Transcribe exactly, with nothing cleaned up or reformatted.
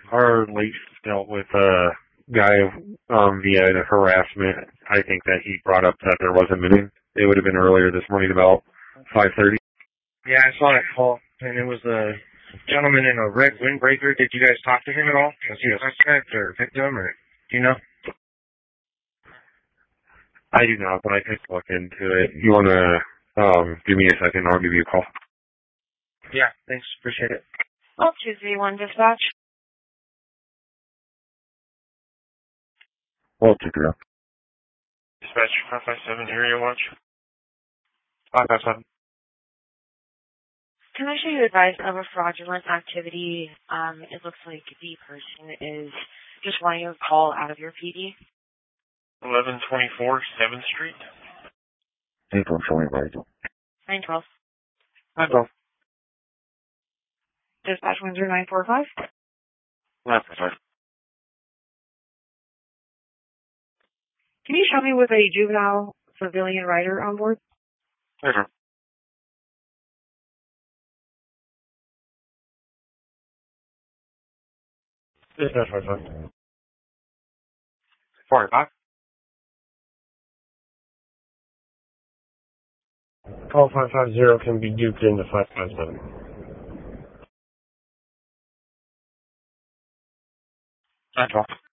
our lease dealt with a guy um, via the harassment. I think that he brought up that there wasn't many. It would have been earlier this morning about five thirty. Yeah, I saw that call, and it was a gentleman in a red windbreaker. Did you guys talk to him at all? Was he a suspect or victim, or do you know? I do not, but I can look into it. You want to um, give me a second, I'll give you a call. Yeah, thanks. Appreciate it. Oh, two three one dispatch. Well, check it out. Dispatch five five seven, area watch. five five seven. Can I show you advice of a fraudulent activity? Um, it looks like the person is just wanting a call out of your P D. eleven twenty-four seventh Street. April showing right. nine twelve. nine twelve. Dispatch one zero nine four five. nine four five. Can you show me with a juvenile civilian rider on board? Yes, sir. Dispatch five five. Four five. Call five five zero can be duped into five five seven. nine twelve.